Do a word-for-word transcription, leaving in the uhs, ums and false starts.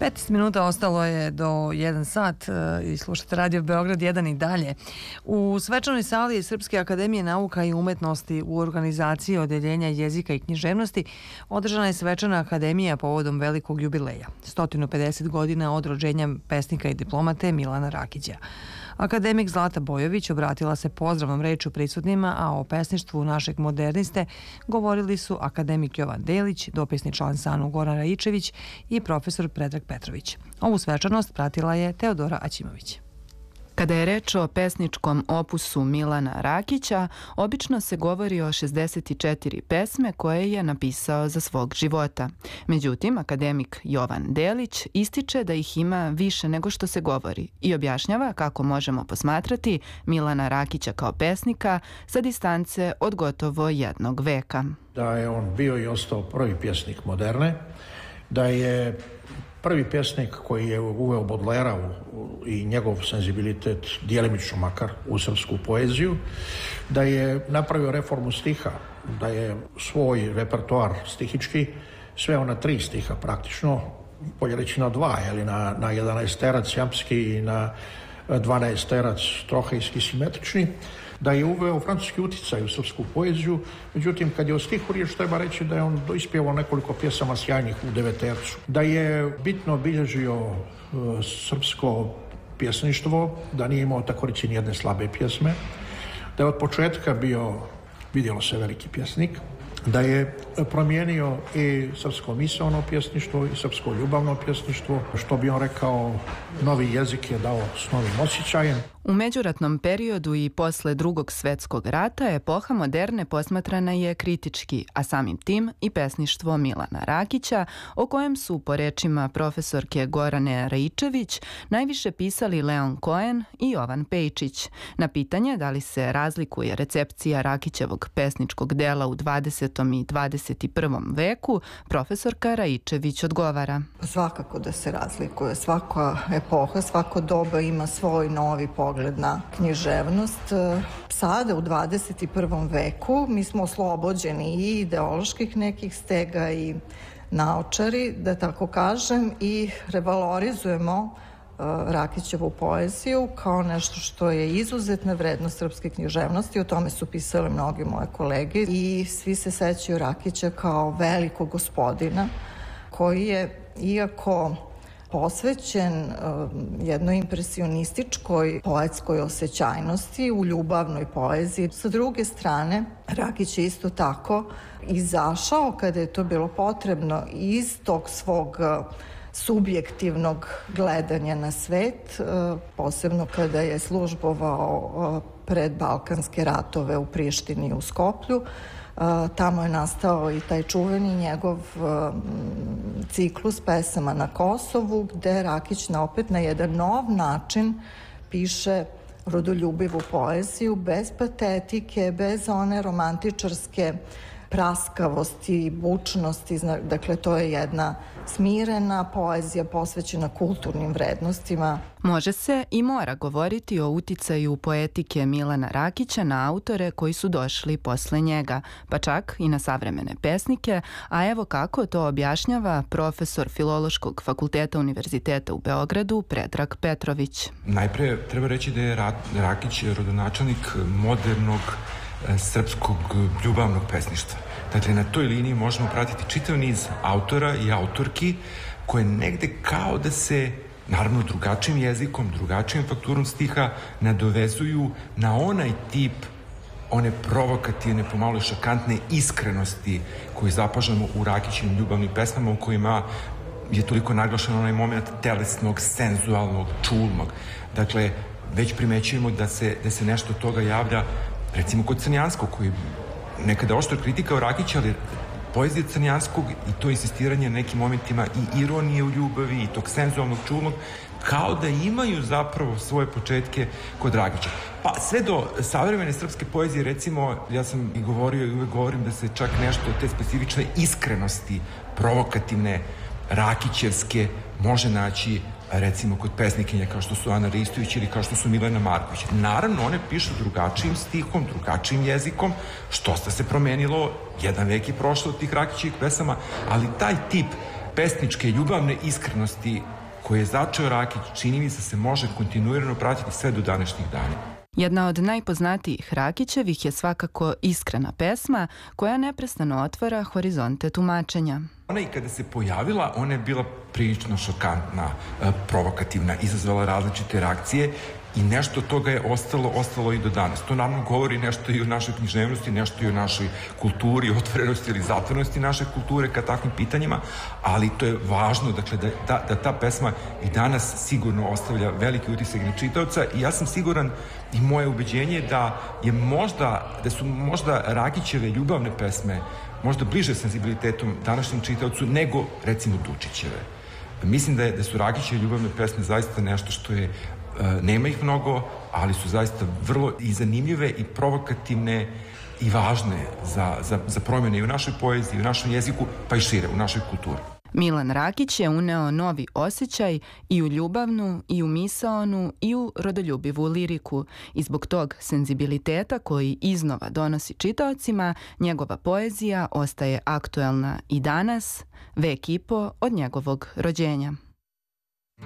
petnaest minuta ostalo je do jedan sat i slušate Radio Beograd jedan i dalje. U svečanoj sali Srpske akademije nauka i umetnosti u organizaciji Odeljenja jezika i književnosti održana je svečana akademija povodom velikog jubileja, sto pedeset godina od rođenja pesnika i diplomate Milana Rakića. Akademik Zlata Bojović obratila se pozdravnom rečju prisutnima, a o pesništvu našeg moderniste govorili su akademik Jovan Delić, dopisni član SANU Goran Raičević i profesor Predrag Petrović. Ovu svečanost pratila je Teodora Aćimović. Kada je reč o pesničkom opusu Milana Rakića, obično se govori o šezdeset četiri pesme koje je napisao za svog života. Međutim, akademik Jovan Delić ističe da ih ima više nego što se govori i objašnjava kako možemo posmatrati Milana Rakića kao pesnika sa distance od gotovo jednog veka. Da je on bio i ostao prvi pjesnik moderne, da je prvi pjesnik koji je uveo Bodlera i njegov senzibilitet, djelimično makar, u srpsku poeziju, da je napravio reformu stiha, da je svoj repertoar stihički sveo na tri stiha praktično, bolje reći na dva, ili na, na jedanaesterac jampski i na dvanaesterac trohejski simetrični, da je uveo francuski uticaj u srpsku poeziju. Međutim, kad je o stihu riječ, treba reći da je on doispjevao nekoliko pjesama sjajnih u devetercu. Da je bitno obilježio uh, srpsko pjesništvo, da nije imao tako reći nijedne slabe pjesme, da je od početka bio, vidjelo se, veliki pjesnik, da je promijenio i srpsko misaono pjesništvo i srpsko ljubavno pjesništvo, što bi on rekao, novi jezik je dao s novim osjećajem. U međuratnom periodu i posle Drugog svetskog rata epoha moderne posmatrana je kritički, a samim tim i pesništvo Milana Rakića, o kojem su, po rečima profesorke Gorane Raičević, najviše pisali Leon Cohen i Jovan Pejčić. Na pitanje da li se razlikuje recepcija Rakićevog pesničkog dela u dvadesetom i dvadeset prvom veku, profesorka Raičević odgovara. Svakako da se razlikuje. Svaka epoha, svako doba ima svoj novi pogled na književnost. Sada u dvadeset prvom veku mi smo oslobođeni i ideoloških nekih stega i naočari, da tako kažem, i revalorizujemo Rakićevu poeziju kao nešto što je izuzetna vrednost srpske književnosti. O tome su pisale mnogi moje kolege i svi se sećaju Rakića kao velikog gospodina koji je, iako posvećen uh, jednoj impresionističkoj poetskoj osjećajnosti u ljubavnoj poeziji. Sa druge strane, Rakić je isto tako izašao kada je to bilo potrebno iz tog svog uh, subjektivnog gledanja na svet, uh, posebno kada je službovao uh, pred Balkanske ratove u Prištini i u Skoplju. Uh, tamo je nastao i taj čuveni njegov uh, ciklus pesama na Kosovu, gde Rakić na opet na jedan nov način piše rodoljubivu poeziju, bez patetike, bez one romantičarske praskavosti, bučnosti. Dakle, to je jedna smirena poezija posvećena kulturnim vrednostima. Može se i mora govoriti o uticaju poetike Milana Rakića na autore koji su došli posle njega, pa čak i na savremene pesnike, a evo kako to objašnjava profesor Filološkog fakulteta Univerziteta u Beogradu Predrag Petrović. Najpre treba reći da je Rakić rodonačelnik modernog srpskog ljubavnog pesništva. Dakle, na toj liniji možemo pratiti čitav niz autora i autorki koje negde kao da se, naravno drugačijim jezikom, drugačijim fakturom stiha, nadovezuju na onaj tip one provokativne, pomalo šokantne iskrenosti koju zapažamo u Rakićevim ljubavnim pesmama, u kojima je toliko naglašen onaj moment telesnog, senzualnog, čulnog. Dakle, već primećujemo da se, da se nešto toga javlja, recimo kod Crnjanskog, koji nekada oštro kritikao Rakića, ali poezija Crnjanskog i to insistiranje na nekim momentima i ironije u ljubavi i tog senzualnog, čulnog, kao da imaju zapravo svoje početke kod Rakića. Pa sve do savremene srpske poezije, recimo, ja sam i govorio i uvek govorim da se čak nešto od te specifične iskrenosti, provokativne, Rakićevske, može naći recimo kod pesnikinja kao što su Ana Ristović ili kao što su Milena Marković. Naravno, one pišu drugačijim stihom, drugačijim jezikom, što sta se promenilo, jedan vek je prošlo od tih Rakićevih pesama, ali taj tip pesničke ljubavne iskrenosti koje je začeo Rakić, čini mi se se može kontinuirano pratiti sve do današnjih dana. Jedna od najpoznatijih Rakićevih je svakako Iskrena pesma, koja neprestano otvara horizonte tumačenja. Ona i kada se pojavila, ona je bila prilično šokantna, provokativna, izazvala različite reakcije i nešto od toga je ostalo, ostalo i do danas. To naravno govori nešto i o našoj književnosti, nešto i o našoj kulturi, otvorenosti ili zatvorenosti naše kulture ka takvim pitanjima, ali to je važno, dakle, da, da, da ta pesma i danas sigurno ostavlja veliki utisak na čitaoca i ja sam siguran i moje ubeđenje da je možda, da su možda Rakićeve ljubavne pesme možda bliže senzibilitetom današnjem čitaocu nego, recimo, Dučićeve. Mislim da, je, da su Rakićeve ljubavne pesme zaista nešto što je, nema ih mnogo, ali su zaista vrlo i zanimljive i provokativne i važne za, za, za promjene i u našoj poeziji, i u našem jeziku, pa i šire, u našoj kulturi. Milan Rakić je uneo novi osjećaj i u ljubavnu, i u misaonu, i u rodoljubivu liriku i zbog tog senzibiliteta koji iznova donosi čitaocima, njegova poezija ostaje aktuelna i danas, vek i po od njegovog rođenja.